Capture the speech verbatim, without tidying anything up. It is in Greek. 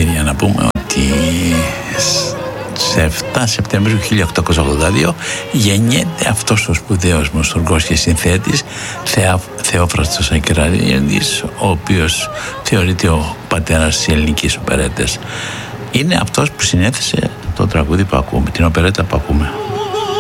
ευκαιρία να πούμε ότι σε εφτά Σεπτεμβρίου χίλια οκτακόσια ογδόντα δύο γεννιέται αυτός ο σπουδαίος μουσουργός και συνθέτης Θεα, Θεόφραστος Ακυραρίδης, ο οποίος θεωρείται ο πατέρας της ελληνικής οπερέτες. Είναι αυτός που συνέθεσε το τραγούδι που ακούμε, την οπερέτα που ακούμε.